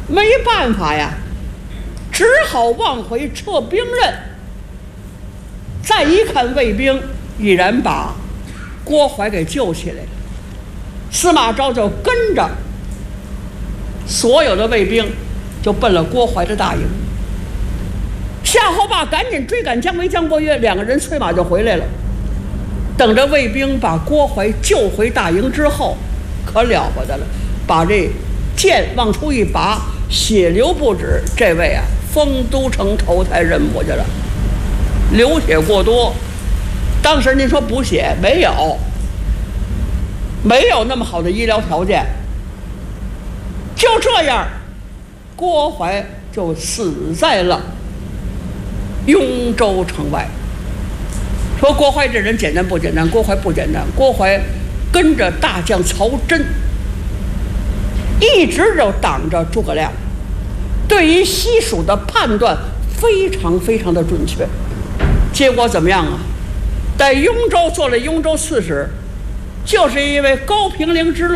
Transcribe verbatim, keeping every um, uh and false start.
没办法呀，只好往回撤兵刃。再一看，卫兵已然把郭槐给救起来了。司马昭就跟着所有的卫兵就奔了郭槐的大营。夏侯霸赶紧追赶姜维、姜伯约，两个人催马就回来了。等着卫兵把郭槐救回大营之后，可了不得了，把这剑往出一拔，血流不止。这位啊，丰都城投胎人母去了，流血过多。当时您说补血没有，没有那么好的医疗条件。就这样，郭槐就死在了雍州城外。说郭槐这人简单不简单？郭槐不简单。郭槐跟着大将曹真，一直就挡着诸葛亮，对于西蜀的判断非常非常的准确。结果怎么样啊？在雍州做了雍州刺史，就是因为高平陵之乱。